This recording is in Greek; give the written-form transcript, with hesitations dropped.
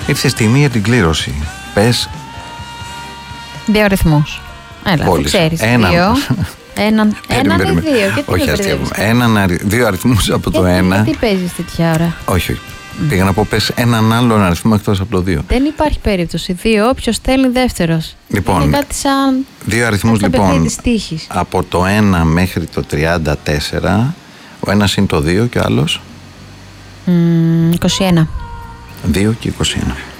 Ήρθε στιγμή για την κλήρωση. Πες. Δύο αριθμούς. Έλα, δεν ξέρεις. Δύο. Έναν ή δύο. Όχι αστείευμα. Δύο αριθμούς από το ένα. Γιατί παίζεις τέτοια ώρα? Όχι. Πήγα να πω πες έναν άλλον αριθμό εκτός από το 2. Δεν υπάρχει περίπτωση. 2, όποιος στέλνει δεύτερος. Λοιπόν, είναι κάτι σαν δύο αριθμούς λοιπόν από το 1 μέχρι το 34. Ο ένας είναι το 2 και ο άλλος 21. 2 και 21.